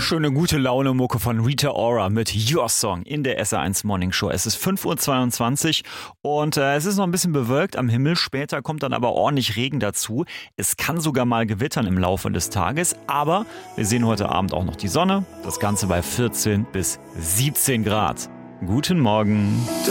Wunderschöne gute Laune Mucke von Rita Ora mit Your Song in der SR1 Morning Show. Es ist 5:22 Uhr und es ist noch ein bisschen bewölkt am Himmel. Später kommt dann aber ordentlich Regen dazu. Es kann sogar mal gewittern im Laufe des Tages, aber wir sehen heute Abend auch noch die Sonne. Das Ganze bei 14 bis 17 Grad. Guten Morgen.